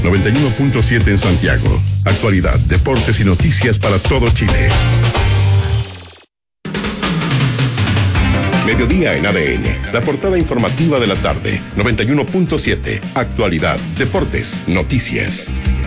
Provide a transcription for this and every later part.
91.7 en Santiago. Actualidad, deportes y noticias para todo Chile. Mediodía en ADN, la portada informativa de la tarde. 91.7, actualidad, deportes, noticias.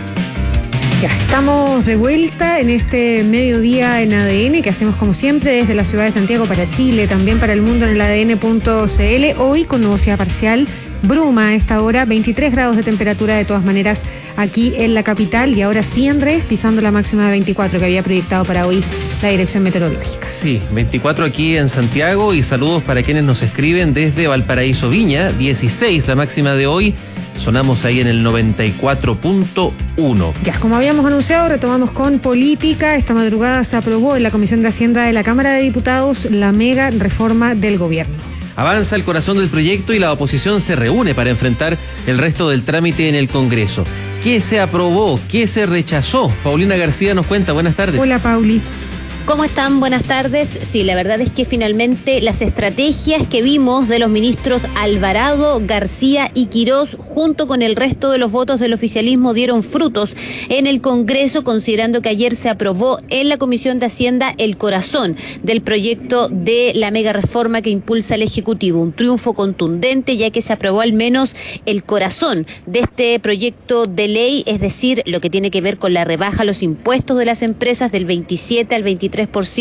Ya estamos de vuelta en este mediodía en ADN que hacemos como siempre desde la ciudad de Santiago para Chile, también para el mundo en el ADN.cl. Hoy con nubosidad parcial, bruma a esta hora, 23 grados de temperatura de todas maneras aquí en la capital, y ahora sí, Andrés, pisando la máxima de 24 que había proyectado para hoy la Dirección Meteorológica. Sí, 24 aquí en Santiago, y saludos para quienes nos escriben desde Valparaíso, Viña, 16 la máxima de hoy. Sonamos ahí en el 94.1. Ya, como habíamos anunciado, retomamos con política. Esta madrugada se aprobó en la Comisión de Hacienda de la Cámara de Diputados la mega reforma del gobierno. Avanza el corazón del proyecto y la oposición se reúne para enfrentar el resto del trámite en el Congreso. ¿Qué se aprobó? ¿Qué se rechazó? Paulina García nos cuenta. Buenas tardes. Hola, Pauli. ¿Cómo están? Buenas tardes. Sí, la verdad es que finalmente las estrategias que vimos de los ministros Alvarado, García y Quirós, junto con el resto de los votos del oficialismo, dieron frutos en el Congreso, considerando que ayer se aprobó en la Comisión de Hacienda el corazón del proyecto de la mega reforma que impulsa el Ejecutivo. Un triunfo contundente, ya que se aprobó al menos el corazón de este proyecto de ley, es decir, lo que tiene que ver con la rebaja a los impuestos de las empresas del 27 al 23%,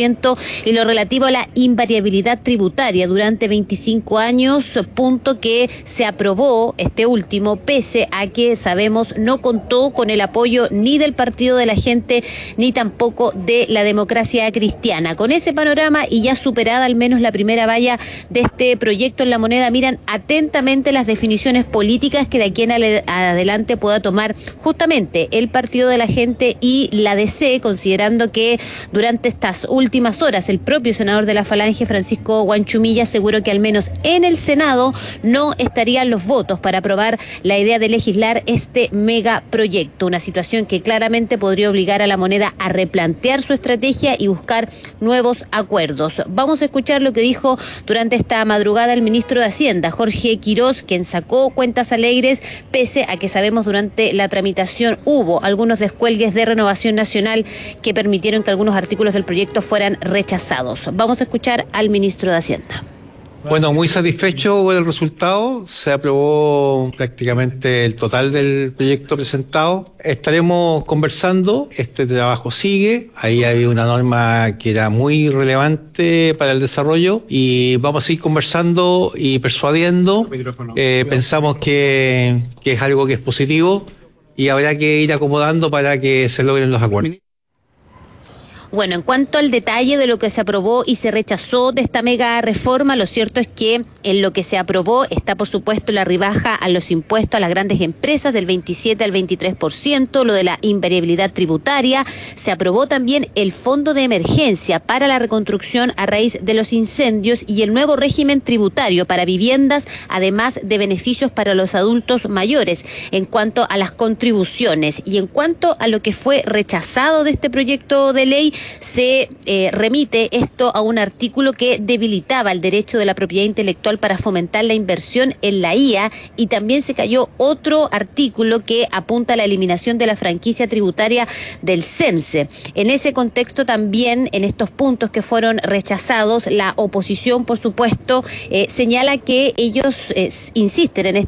y lo relativo a la invariabilidad tributaria durante 25 años, punto que se aprobó este último, pese a que sabemos no contó con el apoyo ni del Partido de la Gente ni tampoco de la Democracia Cristiana. Con ese panorama y ya superada al menos la primera valla de este proyecto en la moneda, miran atentamente las definiciones políticas que de aquí en adelante pueda tomar justamente el Partido de la Gente y la DC, considerando que durante estas últimas horas el propio senador de la Falange, Francisco Guanchumilla, aseguró que al menos en el Senado no estarían los votos para aprobar la idea de legislar este megaproyecto, una situación que claramente podría obligar a la moneda a replantear su estrategia y buscar nuevos acuerdos. Vamos a escuchar lo que dijo durante esta madrugada el ministro de Hacienda, Jorge Quirós, quien sacó cuentas alegres, pese a que sabemos durante la tramitación hubo algunos descuelgues de Renovación Nacional que permitieron que algunos artículos del proyecto fueran rechazados. Vamos a escuchar al ministro de Hacienda. Bueno, muy satisfecho con el resultado. Se aprobó prácticamente el total del proyecto presentado. Estaremos conversando, este trabajo sigue. Ahí había una norma que era muy relevante para el desarrollo y vamos a ir conversando y persuadiendo. Pensamos que es algo que es positivo y habrá que ir acomodando para que se logren los acuerdos. Bueno, en cuanto al detalle de lo que se aprobó y se rechazó de esta mega reforma, lo cierto es que en lo que se aprobó está, por supuesto, la rebaja a los impuestos a las grandes empresas del 27 al 23%, lo de la invariabilidad tributaria. Se aprobó también el fondo de emergencia para la reconstrucción a raíz de los incendios y el nuevo régimen tributario para viviendas, además de beneficios para los adultos mayores en cuanto a las contribuciones. Y en cuanto a lo que fue rechazado de este proyecto de ley, se remite esto a un artículo que debilitaba el derecho de la propiedad intelectual para fomentar la inversión en la IA, y también se cayó otro artículo que apunta a la eliminación de la franquicia tributaria del CEMSE. En ese contexto también, en estos puntos que fueron rechazados, la oposición, por supuesto, señala que ellos insisten en